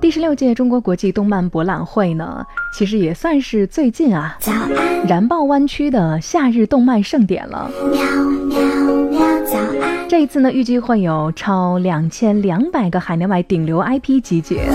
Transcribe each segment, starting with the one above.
第16届中国国际动漫博览会呢，其实也算是最近燃爆湾区的夏日动漫盛典了。这一次呢，预计会有超2200个海内外顶流 IP 集结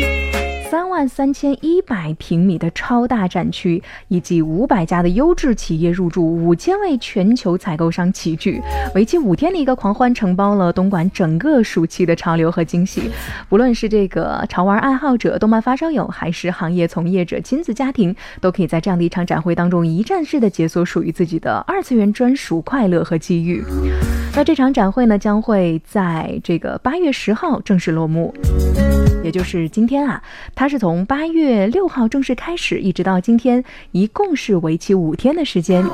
，33100平米的超大展区，以及500家的优质企业入驻，5000位全球采购商齐聚，为期5天的一个狂欢，承包了东莞整个暑期的潮流和惊喜。不论是这个潮玩爱好者、动漫发烧友，还是行业从业者、亲子家庭，都可以在这样的一场展会当中一站式的解锁属于自己的2次元专属快乐和机遇。那这场展会呢，将会在这个8月10号正式落幕，也就是今天它是从8月6号正式开始，一直到今天，一共是为期5天的时间。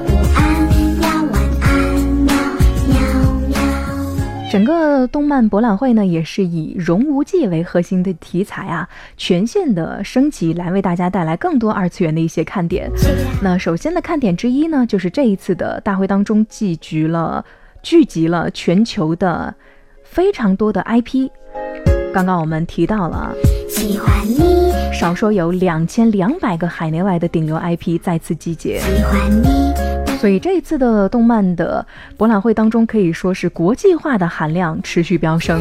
整个动漫博览会呢，也是以融无界为核心的题材全线的升级，来为大家带来更多2次元的一些看点。那首先的看点之一呢，就是这一次的大会当中聚集了全球的非常多的 IP。刚刚我们提到了，喜欢你，少说有2200个海内外的顶流 IP 再次集结，喜欢你。所以这一次的动漫的博览会当中，可以说是国际化的含量持续飙升。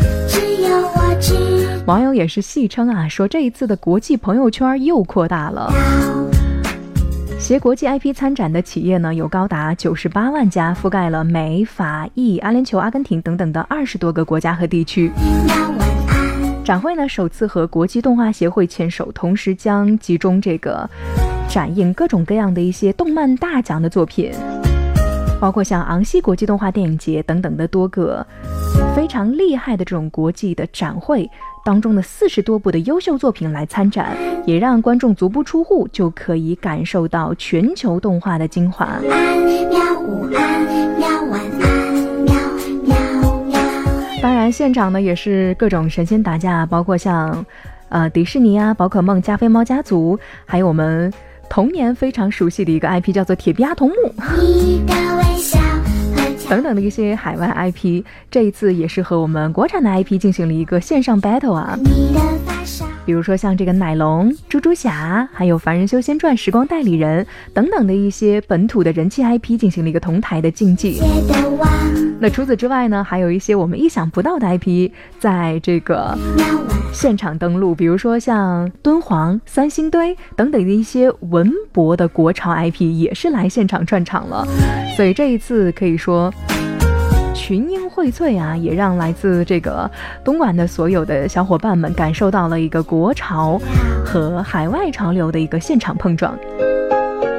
网友也是戏称说这一次的国际朋友圈又扩大了。携国际 IP 参展的企业呢，有高达98万家，覆盖了美、法、意、阿联酋、阿根廷等等的20多个国家和地区。展会呢，首次和国际动画协会牵手，同时将集中这个展映各种各样的一些动漫大奖的作品，包括像昂西国际动画电影节等等的多个非常厉害的这种国际的展会当中的40多部的优秀作品来参展，也让观众足不出户就可以感受到全球动画的精华。当然现场呢也是各种神仙打架，包括像迪士尼宝可梦、加菲猫家族，还有我们童年非常熟悉的一个 IP 叫做铁臂阿童木等等的一些海外 IP， 这一次也是和我们国产的 IP 进行了一个线上 battle 比如说像这个奶龙、猪猪侠，还有凡人修仙传、时光代理人等等的一些本土的人气 IP 进行了一个同台的竞技。那除此之外呢，还有一些我们意想不到的 IP 在这个现场登陆，比如说像敦煌、三星堆等等的一些文博的国潮 IP 也是来现场串场了。所以这一次可以说群英荟萃也让来自这个东莞的所有的小伙伴们感受到了一个国潮和海外潮流的一个现场碰撞。